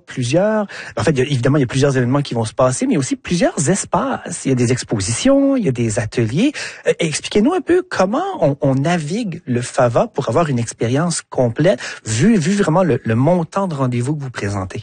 plusieurs... En fait, évidemment, il y a plusieurs événements qui vont se passer, mais aussi plusieurs espaces. Il y a des expositions, il y a des ateliers. Expliquez-nous un peu comment on navigue le FAVA pour avoir une expérience complète, vu vraiment le montant de rendez-vous que vous présentez.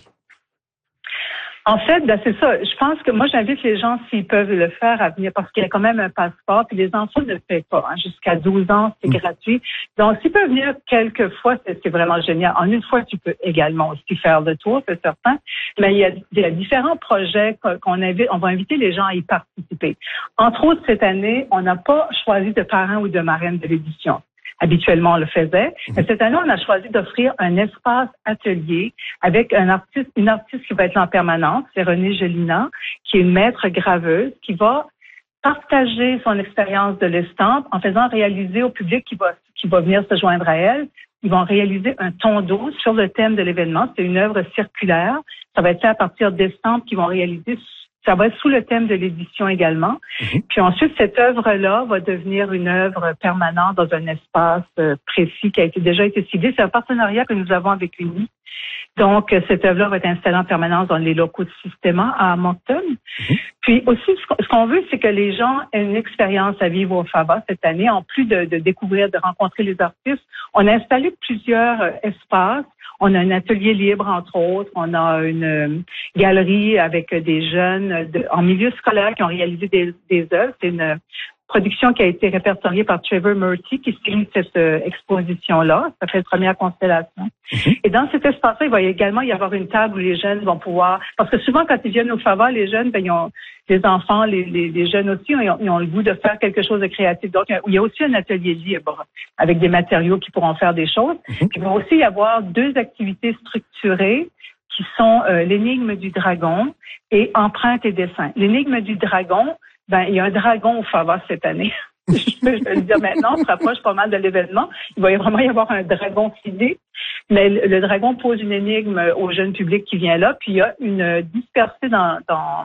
En fait, c'est ça. Je pense que moi, j'invite les gens, s'ils peuvent le faire, à venir parce qu'il y a quand même un passeport. Puis les enfants ne le paient pas. Jusqu'à 12 ans, c'est gratuit. Donc, s'ils peuvent venir quelques fois, c'est vraiment génial. En une fois, tu peux également aussi faire le tour, c'est certain. Mais il y a différents projets qu'on invite. On va inviter les gens à y participer. Entre autres, cette année, on n'a pas choisi de parrain ou de marraine de l'édition. Habituellement, on le faisait. Mais cette année, on a choisi d'offrir un espace atelier avec une artiste qui va être là en permanence. C'est Renée Gelina, qui est une maître graveuse, qui va partager son expérience de l'estampe en faisant réaliser au public qui va venir se joindre à elle. Ils vont réaliser un tondo sur le thème de l'événement. C'est une œuvre circulaire. Ça va être fait à partir d'estampes qu'ils vont réaliser. Ça va être sous le thème de l'édition également. Puis ensuite, cette œuvre-là va devenir une œuvre permanente dans un espace précis qui a déjà été ciblé. C'est un partenariat que nous avons avec l'UNI. Donc, cette œuvre-là va être installée en permanence dans les locaux de Systéma à Moncton. Puis aussi, ce qu'on veut, c'est que les gens aient une expérience à vivre au FAVA cette année. En plus de découvrir, de rencontrer les artistes, on a installé plusieurs espaces. On a un atelier libre, entre autres. On a une galerie avec des jeunes en milieu scolaire qui ont réalisé des œuvres. C'est une production qui a été répertoriée par Trevor Murty qui signe cette exposition-là. Ça fait la première constellation. Et dans cet espace-là, il va également y avoir une table où les jeunes vont pouvoir... Parce que souvent, quand ils viennent au FAVA, les jeunes, les enfants, les jeunes aussi, ils ont le goût de faire quelque chose de créatif. Donc, il y a aussi un atelier libre avec des matériaux qui pourront faire des choses. Il va aussi y avoir 2 activités structurées qui sont l'énigme du dragon et empreinte et dessin. L'énigme du dragon, il y a un dragon au FAVA cette année. Je vais le dire maintenant, on se rapproche pas mal de l'événement. Il va vraiment y avoir un dragon physique. Mais le dragon pose une énigme au jeune public qui vient là. Puis il y a une dispersée dans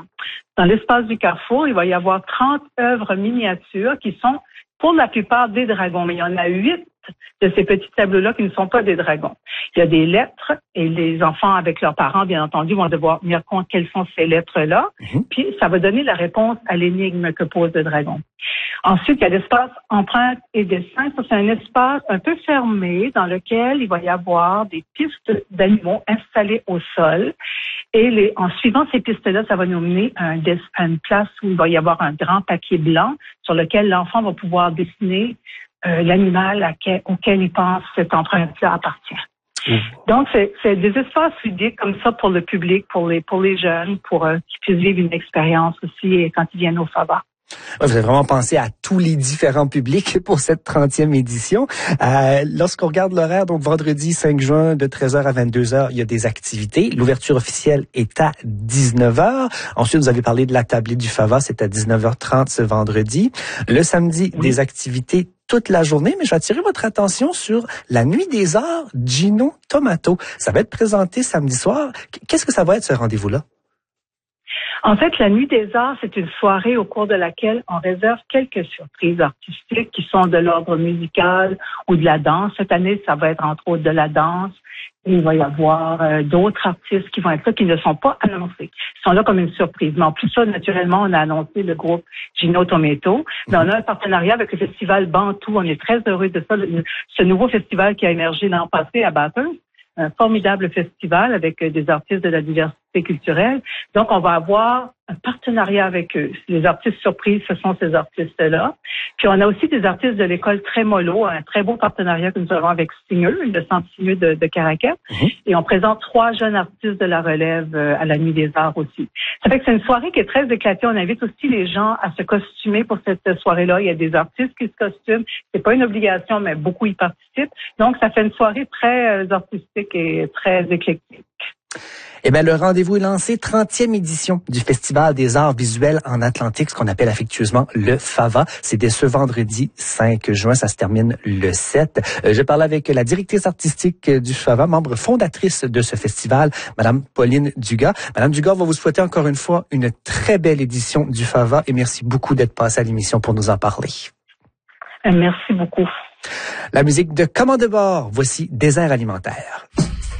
l'espace du Carrefour. Il va y avoir 30 œuvres miniatures qui sont pour la plupart des dragons. Mais il y en a 8 de ces petits tableaux-là qui ne sont pas des dragons. Il y a des lettres et les enfants avec leurs parents, bien entendu, vont devoir tenir compte quelles sont ces lettres-là. Puis ça va donner la réponse à l'énigme que pose le dragon. Ensuite, il y a l'espace empreinte et dessin. Ça, c'est un espace un peu fermé dans lequel il va y avoir des pistes d'animaux installées au sol. Et en suivant ces pistes-là, ça va nous mener à une place où il va y avoir un grand papier blanc sur lequel l'enfant va pouvoir dessiner l'animal auquel il pense que cette empreinte-là appartient. Donc, c'est des espaces ludiques comme ça pour le public, pour les jeunes, pour qu'ils puissent vivre une expérience aussi quand ils viennent au FAVA. Vous avez vraiment pensé à tous les différents publics pour cette 30e édition. Lorsqu'on regarde l'horaire, donc vendredi 5 juin de 13h à 22h, il y a des activités. L'ouverture officielle est à 19h. Ensuite, vous avez parlé de la tablée du FAVA, c'est à 19h30 ce vendredi. Le samedi, des activités toute la journée, mais je vais attirer votre attention sur la Nuit des Arts Gino Tomato. Ça va être présenté samedi soir. Qu'est-ce que ça va être ce rendez-vous-là? En fait, la Nuit des Arts, c'est une soirée au cours de laquelle on réserve quelques surprises artistiques qui sont de l'ordre musical ou de la danse. Cette année, ça va être entre autres de la danse. Il va y avoir d'autres artistes qui vont être là, qui ne sont pas annoncés. Ils sont là comme une surprise. Mais en plus, ça, naturellement, on a annoncé le groupe Gino Tomato. Mais on a un partenariat avec le festival Bantou. On est très heureux de ça. Ce nouveau festival qui a émergé l'an passé à Bathurst. Un formidable festival avec des artistes de la diversité culturelle. Donc, on va avoir un partenariat avec eux. Les artistes surprises, ce sont ces artistes-là. Puis, on a aussi des artistes de l'école Trémolo, un très beau partenariat que nous avons avec Signeux, le centre Signeux de Caracat. Et on présente 3 jeunes artistes de la relève à la Nuit des Arts aussi. Ça fait que c'est une soirée qui est très éclatée. On invite aussi les gens à se costumer pour cette soirée-là. Il y a des artistes qui se costument. C'est pas une obligation, mais beaucoup y participent. Donc, ça fait une soirée très artistique et très éclectique. Eh bien, le rendez-vous est lancé, 30e édition du Festival des arts visuels en Atlantique, ce qu'on appelle affectueusement le FAVA. C'est dès ce vendredi 5 juin, ça se termine le 7. Je parle avec la directrice artistique du FAVA, membre fondatrice de ce festival, Madame Pauline Dugas. Madame Dugas, on va vous souhaiter encore une fois une très belle édition du FAVA et merci beaucoup d'être passée à l'émission pour nous en parler. Merci beaucoup. La musique de Commande de bord, voici Désert alimentaire.